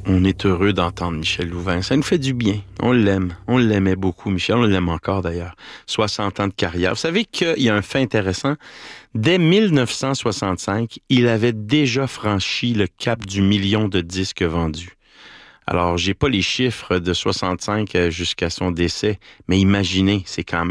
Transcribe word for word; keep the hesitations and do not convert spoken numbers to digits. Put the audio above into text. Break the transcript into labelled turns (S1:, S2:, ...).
S1: on est heureux d'entendre Michel Louvain. Ça nous fait du bien. On l'aime. On l'aimait beaucoup, Michel. On l'aime encore, d'ailleurs. soixante ans de carrière. Vous savez qu'il y a un fait intéressant. Dès mille neuf cent soixante-cinq, il avait déjà franchi le cap du million de disques vendus. Alors, j'ai pas les chiffres de soixante-cinq jusqu'à son décès, mais imaginez, c'est quand même